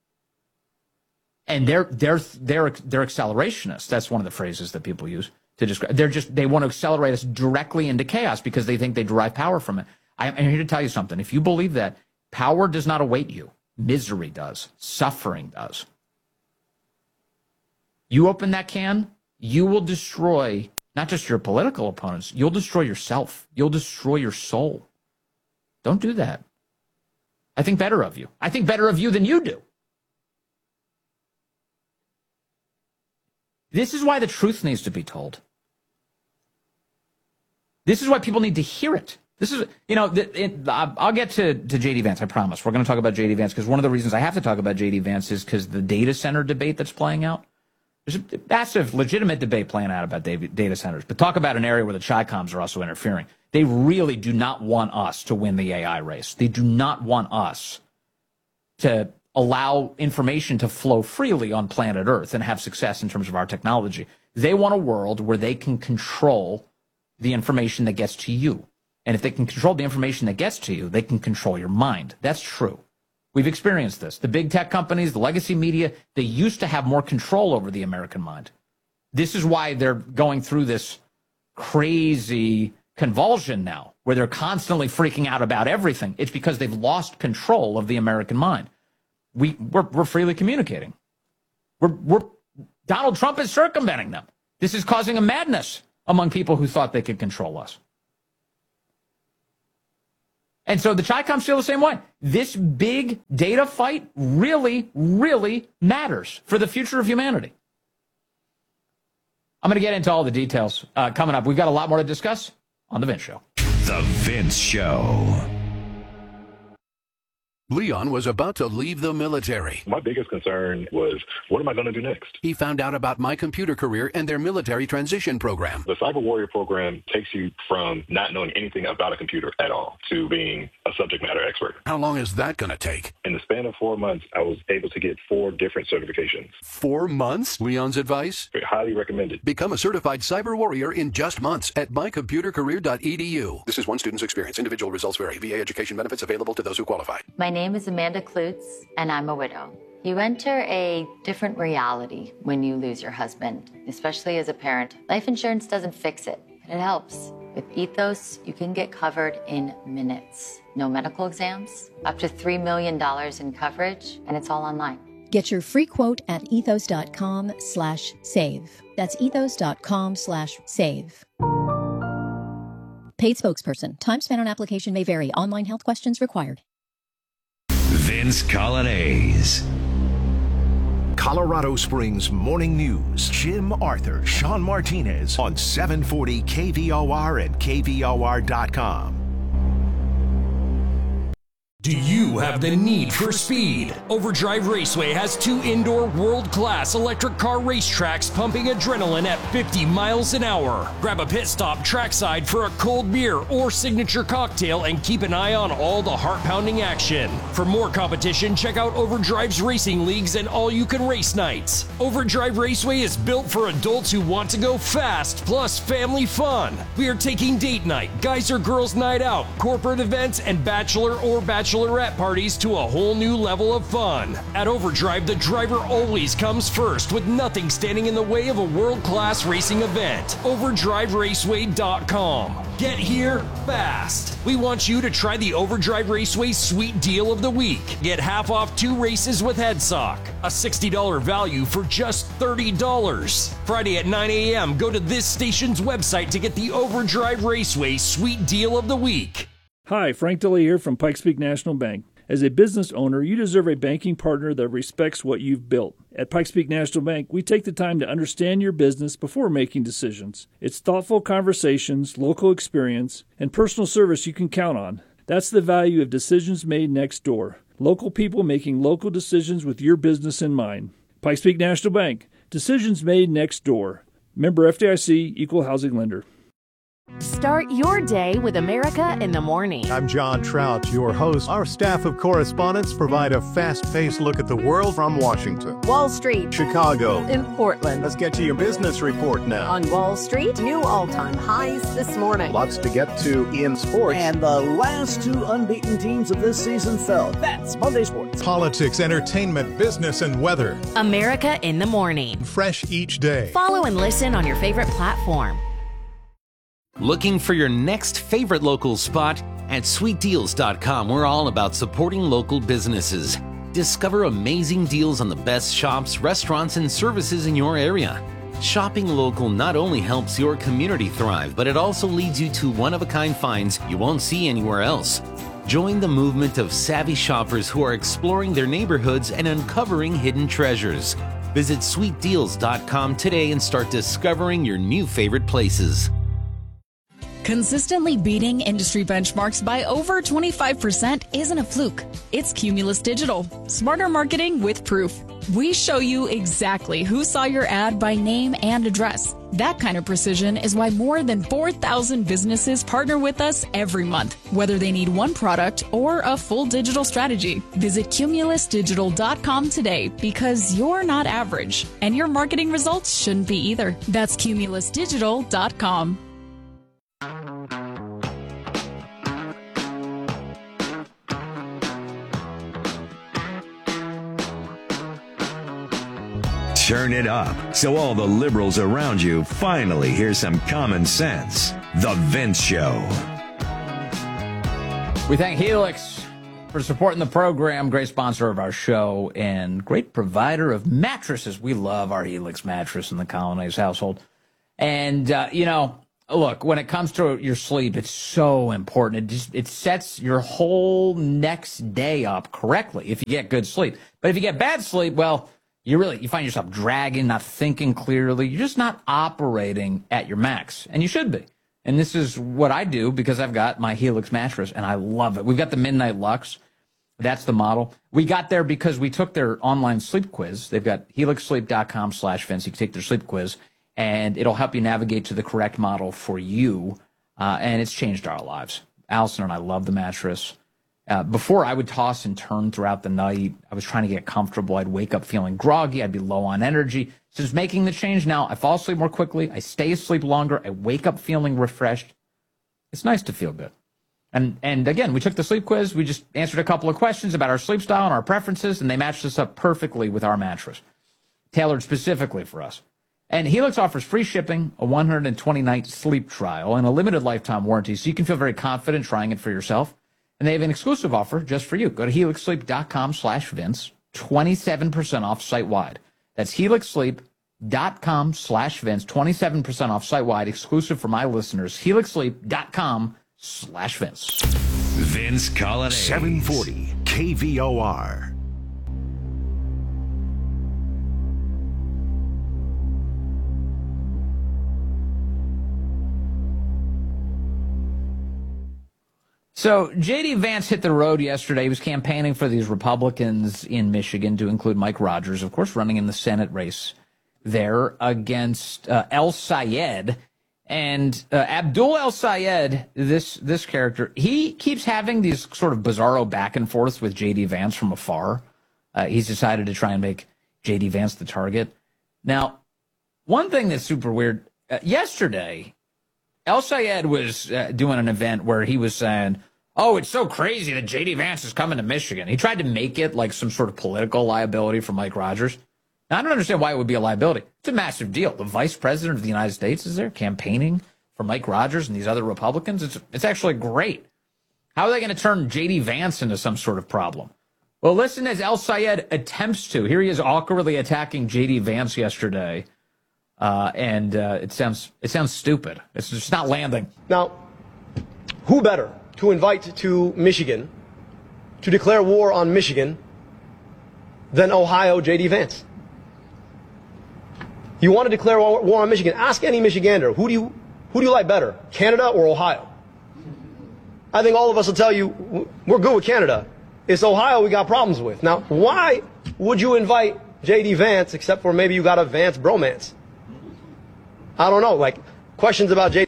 And they're accelerationists. That's one of the phrases that people use to describe. They want to accelerate us directly into chaos because they think they derive power from it. I'm here to tell you something. If you believe that, power does not await you. Misery does. Suffering does. You open that can, you will destroy not just your political opponents, you'll destroy yourself. You'll destroy your soul. Don't do that. I think better of you. I think better of you than you do. This is why the truth needs to be told. This is why people need to hear it. This is, I'll get to J.D. Vance, I promise. We're going to talk about J.D. Vance because one of the reasons I have to talk about J.D. Vance is because the data center debate that's playing out. There's a massive, legitimate debate playing out about data centers. But talk about an area where the Chi-Coms are also interfering. They really do not want us to win the AI race. They do not want us to allow information to flow freely on planet Earth and have success in terms of our technology. They want a world where they can control the information that gets to you. And if they can control the information that gets to you, they can control your mind. That's true. We've experienced this. The big tech companies, the legacy media, they used to have more control over the American mind. This is why they're going through this crazy convulsion now, where they're constantly freaking out about everything. It's because they've lost control of the American mind. We're freely communicating. Donald Trump is circumventing them. This is causing a madness among people who thought they could control us. And so the Chi-Coms feel the same way. This big data fight really, really matters for the future of humanity. I'm going to get into all the details coming up. We've got a lot more to discuss on The Vince Show. The Vince Show. Leon was about to leave the military. My biggest concern was, what am I going to do next? He found out about My Computer Career and their military transition program. The Cyber Warrior program takes you from not knowing anything about a computer at all to being a subject matter expert. How long is that going to take? In the span of 4 months, I was able to get 4 different certifications. 4 months? Leon's advice? Highly recommended. Become a certified cyber warrior in just months at mycomputercareer.edu. This is one student's experience. Individual results vary. VA education benefits available to those who qualify. My name is Amanda Klutz, and I'm a widow. You enter a different reality when you lose your husband, especially as a parent. Life insurance doesn't fix it, but it helps. With Ethos, you can get covered in minutes. No medical exams, up to $3 million in coverage, and it's all online. Get your free quote at ethos.com/save. That's ethos.com/save. Paid spokesperson. Time spent on application may vary. Online health questions required. Vince Colonnese. Colorado Springs Morning News. Jim Arthur, Sean Martinez on 740 KVOR and KVOR.com. Do you have the need for speed? Overdrive Raceway has 2 indoor world-class electric car racetracks pumping adrenaline at 50 miles an hour. Grab a pit stop trackside for a cold beer or signature cocktail and keep an eye on all the heart-pounding action. For more competition, check out Overdrive's racing leagues and all-you-can-race nights. Overdrive Raceway is built for adults who want to go fast, plus family fun. We are taking date night, guys or girls night out, corporate events, and bachelor or bachelorette parties to a whole new level of fun. At Overdrive, the driver always comes first, with nothing standing in the way of a world-class racing event. OverdriveRaceway.com. Get here fast. We want you to try the Overdrive Raceway Sweet Deal of the Week. Get half off 2 races with HeadSock. A $60 value for just $30. Friday at 9 a.m., go to this station's website to get the Overdrive Raceway Sweet Deal of the Week. Hi, Frank DeLay here from Pikes Peak National Bank. As a business owner, you deserve a banking partner that respects what you've built. At Pikes Peak National Bank, we take the time to understand your business before making decisions. It's thoughtful conversations, local experience, and personal service you can count on. That's the value of decisions made next door. Local people making local decisions with your business in mind. Pikes Peak National Bank. Decisions made next door. Member FDIC, Equal Housing Lender. Start your day with America in the Morning. I'm John Trout, your host. Our staff of correspondents provide a fast-paced look at the world from Washington, Wall Street, Chicago, and Portland. Let's get to your business report now. On Wall Street, new all-time highs this morning. Lots to get to in sports. And the last 2 unbeaten teams of this season fell. That's Monday Sports. Politics, entertainment, business, and weather. America in the Morning. Fresh each day. Follow and listen on your favorite platform. Looking for your next favorite local spot? At sweetdeals.com, we're all about supporting local businesses. Discover amazing deals on the best shops, restaurants, and services in your area. Shopping local not only helps your community thrive, but it also leads you to one-of-a-kind finds you won't see anywhere else. Join the movement of savvy shoppers who are exploring their neighborhoods and uncovering hidden treasures. Visit sweetdeals.com today and start discovering your new favorite places. Consistently beating industry benchmarks by over 25% isn't a fluke. It's Cumulus Digital. Smarter marketing with proof. We show you exactly who saw your ad by name and address. That kind of precision is why more than 4,000 businesses partner with us every month, whether they need one product or a full digital strategy. Visit cumulusdigital.com today because you're not average, and your marketing results shouldn't be either. That's cumulusdigital.com. Turn it up so all the liberals around you finally hear some common sense. The Vince Show. We thank Helix for supporting the program, great sponsor of our show and great provider of mattresses. We love our Helix mattress in the Colonnades household. And, look, when it comes to your sleep, it's so important. It sets your whole next day up correctly if you get good sleep. But if you get bad sleep, well, you find yourself dragging, not thinking clearly. You're just not operating at your max, and you should be. And this is what I do because I've got my Helix mattress, and I love it. We've got the Midnight Lux. That's the model. We got there because we took their online sleep quiz. They've got helixsleep.com/Vince. You can take their sleep quiz, and it'll help you navigate to the correct model for you, and it's changed our lives. Allison and I love the mattress. Before, I would toss and turn throughout the night. I was trying to get comfortable. I'd wake up feeling groggy. I'd be low on energy. Since making the change now, I fall asleep more quickly. I stay asleep longer. I wake up feeling refreshed. It's nice to feel good. And again, we took the sleep quiz. We just answered a couple of questions about our sleep style and our preferences, and they matched us up perfectly with our mattress, tailored specifically for us. And Helix offers free shipping, a 120-night sleep trial, and a limited lifetime warranty, so you can feel very confident trying it for yourself. And they have an exclusive offer just for you. Go to helixsleep.com/Vince, 27% off site-wide. That's helixsleep.com/Vince, 27% off site-wide, exclusive for my listeners. helixsleep.com/Vince. Vince Colonnades. 740 KVOR. So J.D. Vance hit the road yesterday. He was campaigning for these Republicans in Michigan, to include Mike Rogers, of course, running in the Senate race there against El Sayed. And Abdul El Sayed, this character, he keeps having these sort of bizarro back and forths with J.D. Vance from afar. He's decided to try and make J.D. Vance the target. Now, one thing that's super weird, yesterday, El Sayed was doing an event where he was saying, oh, it's so crazy that J.D. Vance is coming to Michigan. He tried to make it like some sort of political liability for Mike Rogers. Now, I don't understand why it would be a liability. It's a massive deal. The vice president of the United States is there campaigning for Mike Rogers and these other Republicans. It's actually great. How are they going to turn J.D. Vance into some sort of problem? Well, listen as El Sayed attempts to. Here he is awkwardly attacking J.D. Vance yesterday. And it sounds stupid. It's just not landing. Now, who better to invite to Michigan to declare war on Michigan than Ohio J.D. Vance? You want to declare war on Michigan? Ask any Michigander. Who do you like better, Canada or Ohio? I think all of us will tell you we're good with Canada. It's Ohio we got problems with. Now, why would you invite J.D. Vance except for maybe you got a Vance bromance? I don't know, like questions about J.D.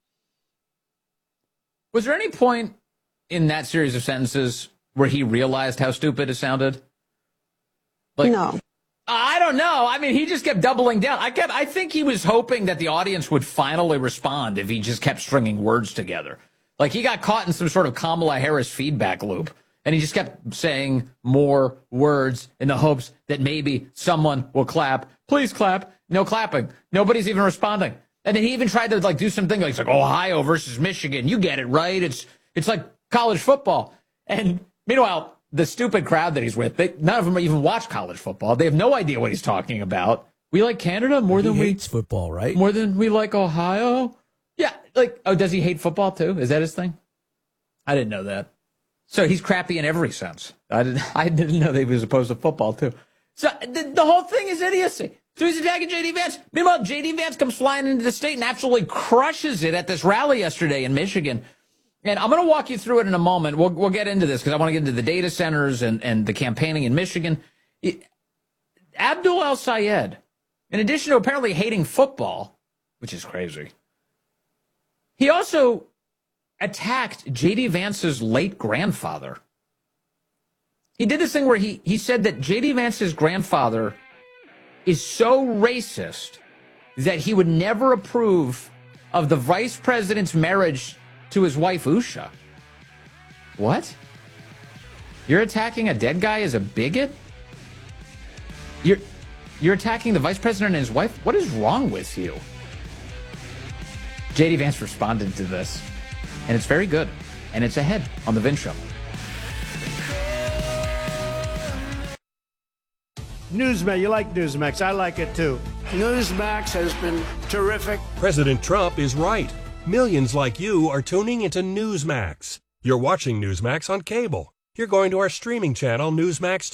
Was there any point in that series of sentences where he realized how stupid it sounded? No. I don't know. I mean, he just kept doubling down. I think he was hoping that the audience would finally respond if he just kept stringing words together. Like he got caught in some sort of Kamala Harris feedback loop, and he just kept saying more words in the hopes that maybe someone will clap. Please clap. No clapping. Nobody's even responding. And then he even tried to like do something like Ohio versus Michigan. You get it, right? It's like college football. And meanwhile, the stupid crowd that he's with, none of them even watch college football. They have no idea what he's talking about. We like Canada more than we hates football, right? More than we like Ohio. Yeah, does he hate football too? Is that his thing? I didn't know that. So he's crappy in every sense. I didn't know that he was opposed to football too. So the whole thing is idiocy. So he's attacking J.D. Vance. Meanwhile, J.D. Vance comes flying into the state and absolutely crushes it at this rally yesterday in Michigan. And I'm going to walk you through it in a moment. We'll get into this because I want to get into the data centers and the campaigning in Michigan. Abdul El-Sayed, in addition to apparently hating football, which is crazy, he also attacked J.D. Vance's late grandfather. He did this thing where he said that J.D. Vance's grandfather is so racist that he would never approve of the vice president's marriage to his wife, Usha. What? You're attacking a dead guy as a bigot? You're attacking the vice president and his wife? What is wrong with you? J.D. Vance responded to this, and it's very good. And it's ahead on The Vin Show. Newsmax, you like Newsmax. I like it too. Newsmax has been terrific. President Trump is right. Millions like you are tuning into Newsmax. You're watching Newsmax on cable. You're going to our streaming channel, Newsmax